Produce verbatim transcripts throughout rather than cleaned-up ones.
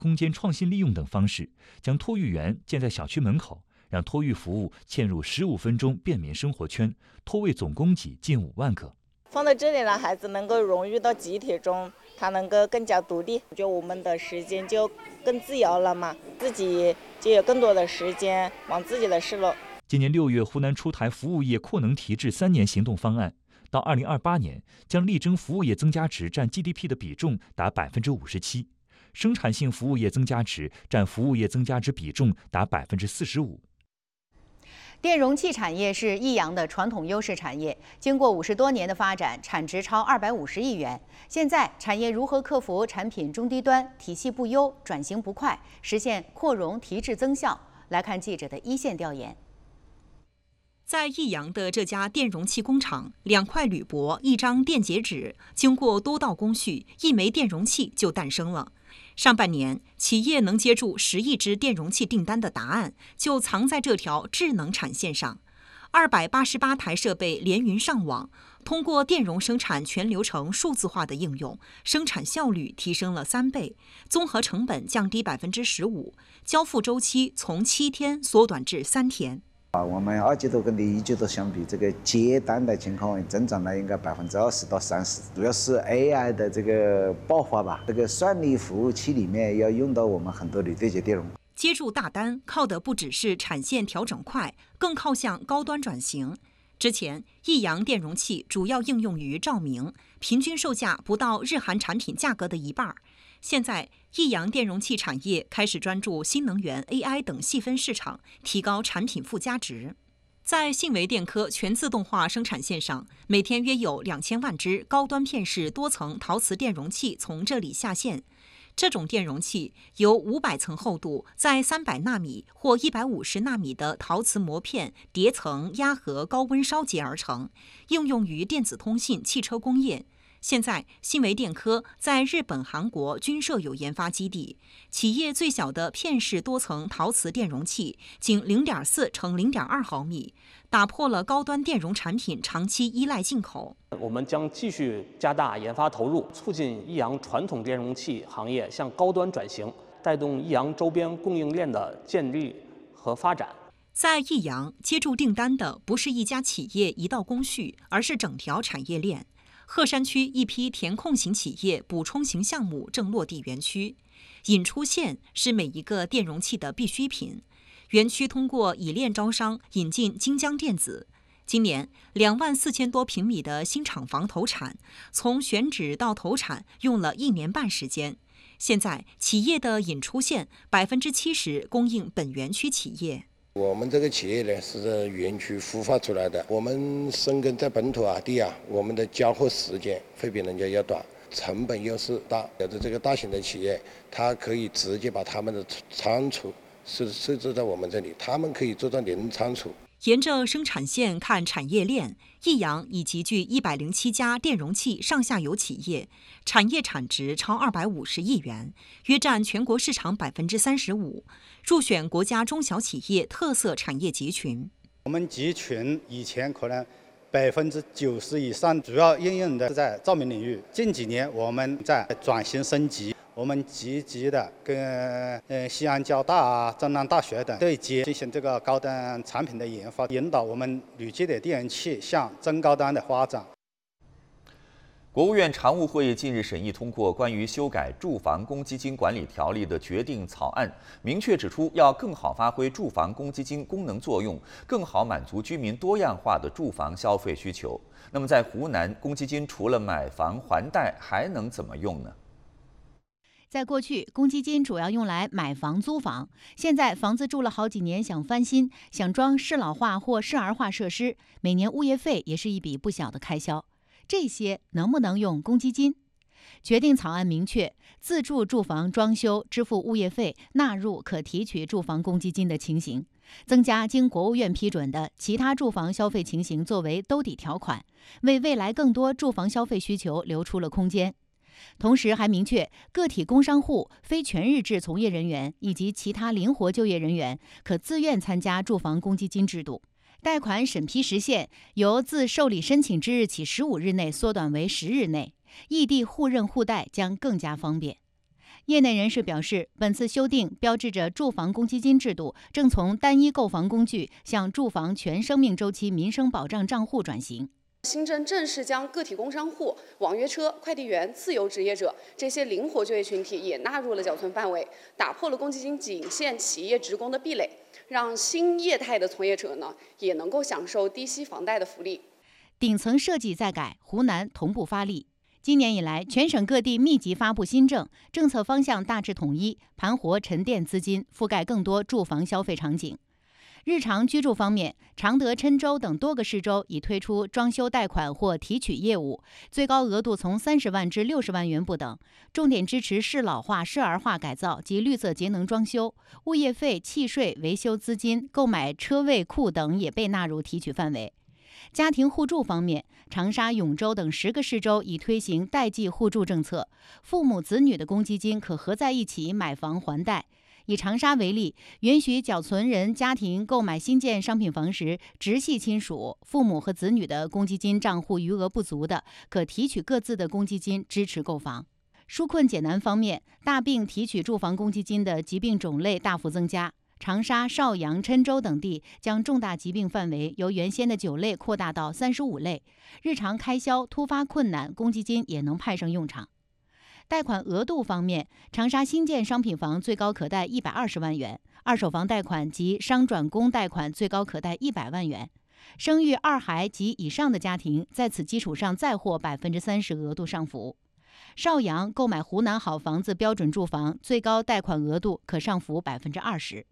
空间创新利用等方式，将托育园建在小区门口，让托育服务嵌入十五分钟便民生活圈，托位总供给近五万个。 放在这里让孩子能够融入到集体中，他能够更加独立，就我们的时间就更自由了嘛，自己就有更多的时间忙自己的事了。 今年六月，湖南出台服务业扩能提质三年行动方案，到二零二八年将力争服务业增加值占 G D P 的比重达百分之五十七，生产性服务业增加值占服务业增加值比重达百分之四十五。 电容器产业是益阳的传统优势产业，经过五十多年的发展，产值超二百五十亿元。现在产业如何克服产品中低端、体系不优、转型不快，实现扩容提质增效？来看记者的一线调研。 在益阳的这家电容器工厂，两块铝箔，一张电解纸，经过多道工序，一枚电容器就诞生了。上半年，企业能接住十亿只电容器订单的答案，就藏在这条智能产线上。二百八十八台设备连云上网，通过电容生产全流程数字化的应用，生产效率提升了三倍，综合成本降低百分之十五，交付周期从七天缩短至三天。 啊，我们二季度跟第一季度相比，这个接单的情况增长了应该百分之二十到三十，主要是 A I 的这个爆发吧。这个算力服务器里面要用到我们很多铝对接电容。 接住大单靠的不只是产线调整快，更靠向高端转型。之前，益阳电容器主要应用于照明，平均售价不到日韩产品价格的一半。现在，益阳电容器产业开始专注新能源、A I 等细分市场，提高产品附加值。在信维电科全自动化生产线上，每天约有两千万只高端片式多层陶瓷电容器从这里下线。这种电容器由五百层厚度，在三百纳米或一百五十纳米的陶瓷膜片叠层压合高温烧结而成，应用于电子通信、汽车工业。现在，信维电科在日本、韩国均设有研发基地。企业最小的片式多层陶瓷电容器仅 零点四乘零点二毫米，打破了高端电容产品长期依赖进口。 我们将继续加大研发投入，促进益阳传统电容器行业向高端转型，带动益阳周边供应链的建立和发展。 在益阳，接住订单的不是一家企业一道工序，而是整条产业链。鹤山区一批填空型企业补充型项目正落地园区，引出线是每一个电容器的必需品。园区通过冶炼招商引进金江电子，今年两万四千多平米的新厂房投产，从选址到投产用了一年半时间。现在企业的引出线百分之七十供应本园区企业。 我们这个企业呢是园区孵化出来的，我们生根在本土啊地啊，我们的交货时间会比人家要短，成本优势大。有的这个大型的企业，它可以直接把他们的仓储是设置在我们这里，他们可以做到零仓储。 沿着生产线看产业链，益阳已集聚一百零七家电容器上下游企业，产业产值超二百五十亿元，约占全国市场百分之三十五，入选国家中小企业特色产业集群。 我们集群以前可能百分之九十以上主要应用的是在照明领域，近几年我们在转型升级。我们积极的跟呃西安交大啊、浙南大学等对接进行这个高端产品的研发，引导我们铝接点电容器向中高端的发展。 国务院常务会议近日审议通过关于修改住房公积金管理条例的决定草案，明确指出要更好发挥住房公积金功能作用，更好满足居民多样化的住房消费需求。那么，在湖南，公积金除了买房还贷，还能怎么用呢？ 在过去，公积金主要用来买房租房，现在房子住了好几年，想翻新，想装适老化或适儿化设施，每年物业费也是一笔不小的开销。这些能不能用公积金？决定草案明确，自住住房装修支付物业费纳入可提取住房公积金的情形，增加经国务院批准的其他住房消费情形作为兜底条款，为未来更多住房消费需求留出了空间。同时还明确，个体工商户、非全日制从业人员以及其他灵活就业人员可自愿参加住房公积金制度。贷款审批时限由自受理申请之日起十五日内缩短为十日内，异地互认互贷将更加方便。 业内人士表示，本次修订标志着住房公积金制度正从单一购房工具向住房全生命周期民生保障账户转型。 新政正式将个体工商户、网约车、快递员、自由职业者这些灵活就业群体也纳入了缴存范围，打破了公积金仅限企业职工的壁垒，让新业态的从业者呢也能够享受低息房贷的福利。 顶层设计再改，湖南同步发力。今年以来，全省各地密集发布新政，政策方向大致统一，盘活沉淀资金，覆盖更多住房消费场景。日常居住方面，常德、郴州等多个市州已推出装修贷款或提取业务，最高额度从三十万至六十万元不等，重点支持适老化、适儿化改造及绿色节能装修。物业费、契税、维修资金、购买车位库等也被纳入提取范围。家庭互助方面，长沙、永州等十个市州已推行代际互助政策，父母子女的公积金可合在一起买房还贷。以长沙为例，允许缴存人家庭购买新建商品房时，直系亲属、父母和子女的公积金账户余额不足的，可提取各自的公积金支持购房。纾困解难方面，大病提取住房公积金的疾病种类大幅增加。长沙、邵阳、郴州等地将重大疾病范围由原先的九类扩大到三十五类，日常开销突发困难，公积金也能派上用场。贷款额度方面，长沙新建商品房最高可贷一百二十万元，二手房贷款及商转公贷款最高可贷一百万元。生育二孩及以上的家庭在此基础上再获百分之三十额度上浮。邵阳购买湖南好房子标准住房，最高贷款额度可上浮百分之二十。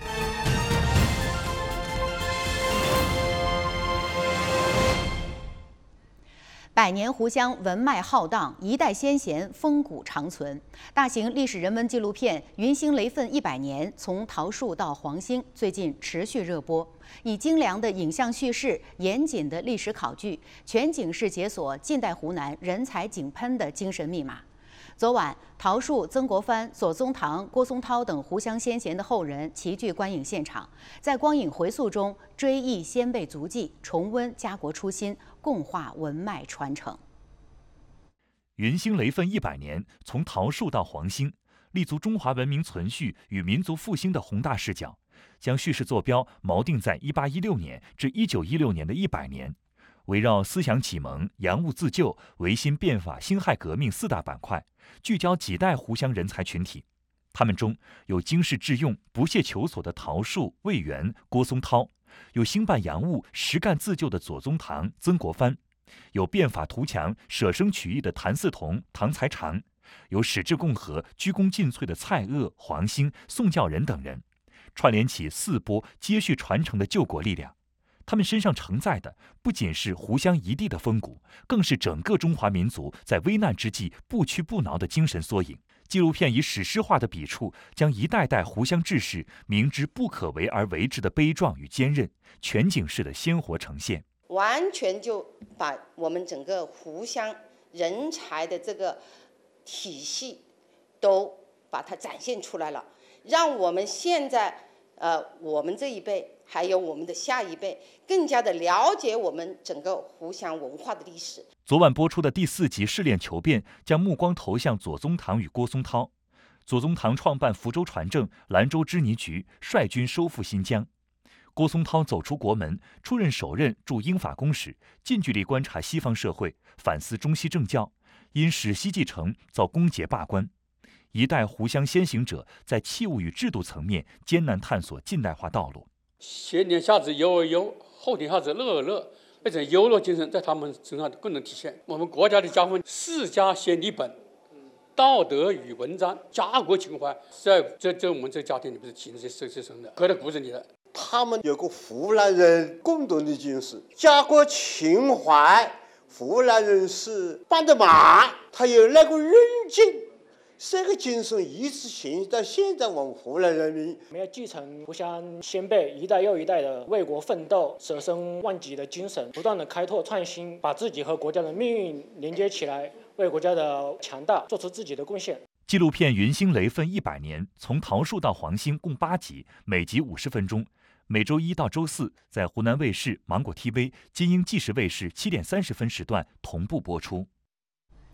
百年湖湘文脉浩荡，一代先贤风骨长存。大型历史人文纪录片《云兴雷奋一百年：从桃树到黄兴》最近持续热播，以精良的影像叙事、严谨的历史考据，全景式解锁近代湖南人才井喷的精神密码。昨晚，桃树、曾国藩、左宗棠、郭松涛等湖湘先贤的后人齐聚观影现场，在光影回溯中追忆先辈足迹，重温家国初心，共话文脉传承。 云兴雷奋一百年，从桃树到黄兴，立足中华文明存续与民族复兴的宏大视角，将叙事坐标锚定在一八一六年至一九一六年的一百年，围绕思想启蒙、洋务自救、维新变法、辛亥革命四大板块，聚焦几代湖湘人才群体。他们中有经世致用、不懈求索的桃树、魏源、郭松涛，有兴办洋务、实干自救的左宗棠、曾国藩，有变法图强、舍生取义的谭嗣同、唐才常，有矢志共和、鞠躬尽瘁的蔡锷、黄兴、宋教仁等人，串联起四波接续传承的救国力量。他们身上承载的不仅是湖湘一地的风骨，更是整个中华民族在危难之际不屈不挠的精神缩影。纪录片以史诗化的笔触，将一代代湖湘志士明知不可为而为之的悲壮与坚韧，全景式的鲜活呈现， 完全就把我们整个湖湘人才的这个体系都把它展现出来了，让我们现在呃我们这一辈还有我们的下一辈更加的了解我们整个湖湘文化的历史。 昨晚播出的第四集《试炼求变》将目光投向左宗棠与郭松涛。左宗棠创办福州船政、兰州织泥局，率军收复新疆；郭松涛走出国门，出任首任驻英法公使，近距离观察西方社会，反思中西政教，因史希继承遭公捷罢官。一代湖湘先行者在器物与制度层面艰难探索近代化道路。 先天下之忧而忧，后天下之乐而乐，那种忧乐精神在他们身上更能体现。我们国家的家风，世家先立本，道德与文章，家国情怀，在这这我们这家庭里面是形成生生的，刻在骨子里的。 他们有个湖南人共同的精神，家国情怀。湖南人是搬的马，他有那个韧劲。这个精神一直延续到现在，我们湖南人民， 我们要继承湖湘先辈一代又一代的为国奋斗、舍生忘己的精神，不断的开拓创新，把自己和国家的命运连接起来，为国家的强大做出自己的贡献。 纪录片《云兴雷奋一百年：从桃树到黄兴》共八集，每集五十分钟，每周一到周四在湖南卫视、芒果 T V、金鹰纪实卫视七点三十分时段同步播出。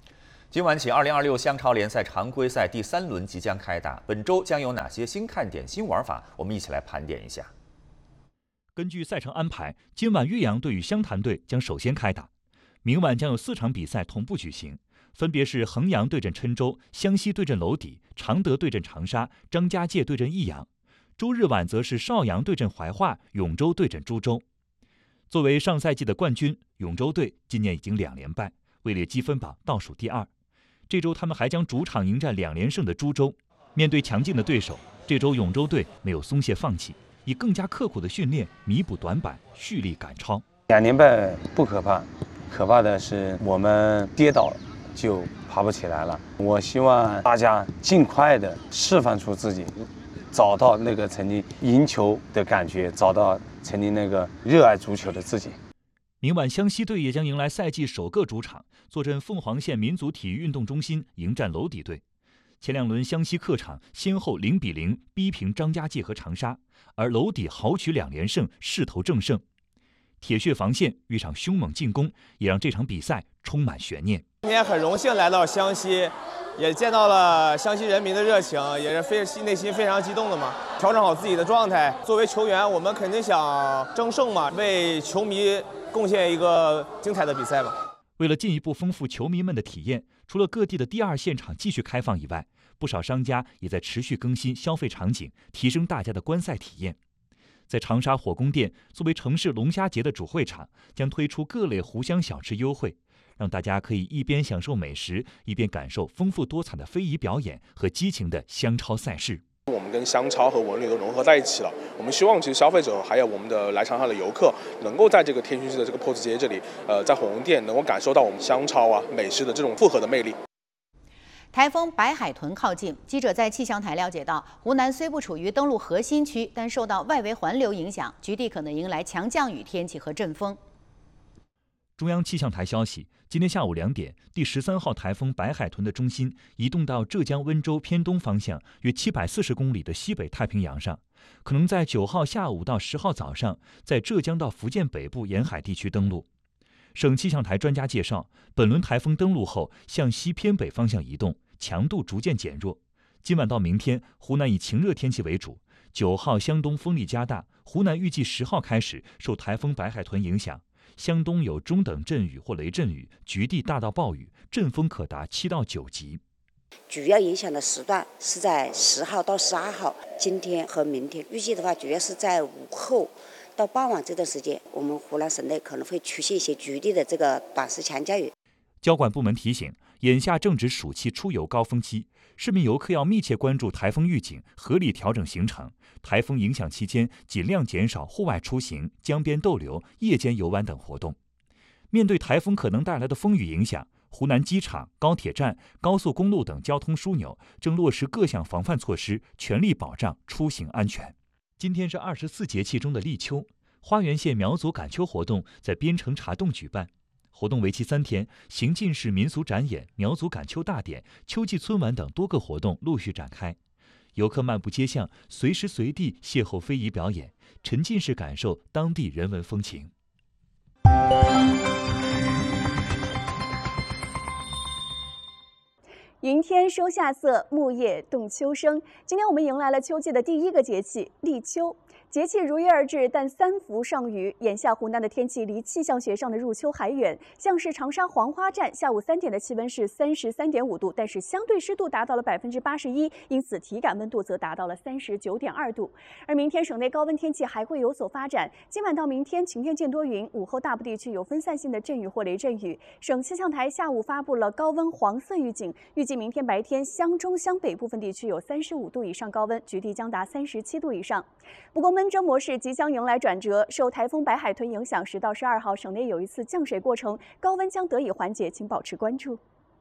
今晚起，二零二六香超联赛常规赛第三轮即将开打。本周将有哪些新看点、新玩法？我们一起来盘点一下。 根据赛程安排，今晚岳阳队与湘潭队将首先开打。明晚将有四场比赛同步举行，分别是衡阳对阵郴州、湘西对阵娄底、常德对阵长沙、张家界对阵益阳。周日晚则是邵阳对阵怀化、永州对阵株洲。作为上赛季的冠军，永州队今年已经两连败，位列积分榜倒数第二。这周他们还将主场迎战两连胜的株洲。面对强劲的对手，这周永州队没有松懈放弃，以更加刻苦的训练弥补短板，蓄力赶超。 两连败不可怕，可怕的是我们跌倒就爬不起来了。我希望大家尽快的释放出自己，找到那个曾经赢球的感觉，找到曾经那个热爱足球的自己。 明晚湘西队也将迎来赛季首个主场，坐镇凤凰县民族体育运动中心迎战娄底队。前两轮湘西客场先后零比零逼平张家界和长沙，而娄底豪取两连胜，势头正盛。铁血防线遇上凶猛进攻，也让这场比赛充满悬念。 今天很荣幸来到湘西，也见到了湘西人民的热情，也是非内心非常激动的嘛。调整好自己的状态，作为球员，我们肯定想争胜嘛，为球迷贡献一个精彩的比赛吧。 为了进一步丰富球迷们的体验，除了各地的第二现场继续开放以外，不少商家也在持续更新消费场景，提升大家的观赛体验。在长沙火宫殿，作为城市龙虾节的主会场，将推出各类湖湘小吃优惠，让大家可以一边享受美食，一边感受丰富多彩的非遗表演和激情的湘超赛事。 我们跟湘超和文旅都融合在一起了。我们希望其实消费者还有我们的来长沙的游客，能够在这个天津市的这个 P O S 节这里，呃，在火宫殿能够感受到我们湘超啊美食的这种复合的魅力。 台风白海豚靠近，记者在气象台了解到，湖南虽不处于登陆核心区，但受到外围环流影响，局地可能迎来强降雨天气和阵风。 中央气象台消息，今天下午两点，第十三号台风白海豚的中心移动到浙江温州偏东方向约七百四十公里的西北太平洋上，可能在九号下午到十号早上在浙江到福建北部沿海地区登陆。省气象台专家介绍，本轮台风登陆后向西偏北方向移动，强度逐渐减弱。今晚到明天，湖南以晴热天气为主。九号湘东风力加大，湖南预计十号开始受台风白海豚影响，湘东有中等阵雨或雷阵雨，局地大到暴雨，阵风可达七到九级。 主要影响的时段是在十号到十二号，今天和明天预计的话，主要是在午后到傍晚这段时间，我们湖南省内可能会出现一些局地的这个短时强降雨。 交管部门提醒，眼下正值暑期出游高峰期，市民游客要密切关注台风预警，合理调整行程。台风影响期间，尽量减少户外出行、江边逗留、夜间游玩等活动。面对台风可能带来的风雨影响，湖南机场、高铁站、高速公路等交通枢纽正落实各项防范措施，全力保障出行安全。今天是二十四节气中的立秋，花源县苗族赶秋活动在边城茶洞举办。活动为期三天，行进式民俗展演、苗族赶秋大典、秋季春晚等多个活动陆续展开。游客漫步街巷，随时随地邂逅非遗表演，沉浸式感受当地人文风情。 云天收夏色，木叶动秋声。今天我们迎来了秋季的第一个节气立秋。节气如约而至，但三伏上雨。眼下湖南的天气离气象学上的入秋还远。像是长沙黄花站下午三点的气温是三十三点五度，但是相对湿度达到了百分之八十一，因此体感温度则达到了三十九点二度。而明天省内高温天气还会有所发展，今晚到明天晴天见多云，午后大部地区有分散性的阵雨或雷阵雨。省气象台下午发布了高温黄色预警，预计明天白天湘中湘北部分地区有三十五度以上高温，局地将达三十七度以上。不过闷蒸模式即将迎来转折，受台风白海豚影响，十到十二号省内有一次降水过程，高温将得以缓解，请保持关注。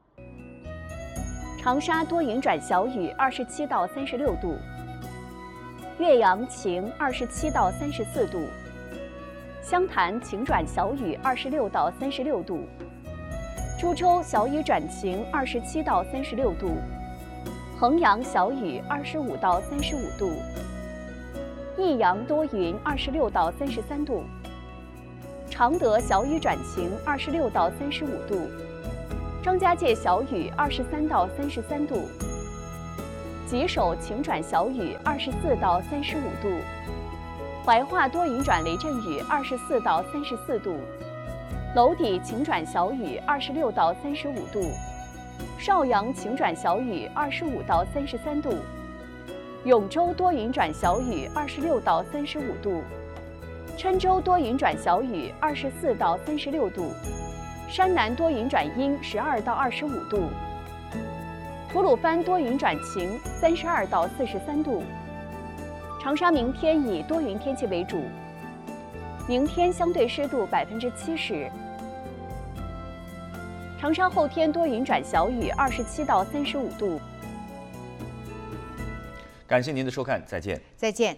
长沙多云转小雨，二十七到三十六度；岳阳晴，二十七到三十四度；湘潭晴转小雨，二十六到三十六度；株洲小雨转晴，二十七到三十六度；衡阳小雨，二十五到三十五度。益阳多云，二十六到三十三度；常德小雨转晴，二十六到三十五度； 张家界小雨二十三到三十三度，吉首晴转小雨二十四到三十五度，怀化多云转雷阵雨二十四到三十四度，娄底晴转小雨二十六到三十五度，邵阳晴转小雨二十五到三十三度，永州多云转小雨二十六到三十五度，郴州多云转小雨二十四到三十六度，山南多云转阴十二到二十五度，吐鲁番多云转晴三十二到四十三度。长沙明天以多云天气为主，明天相对湿度百分之七十。长沙后天多云转小雨二十七到三十五度。 感谢您的收看，再见。 再见。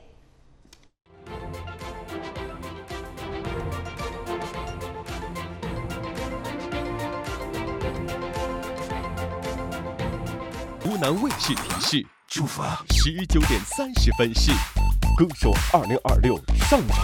湖南卫视提示：出发十九点三十分是歌手二零二六上场。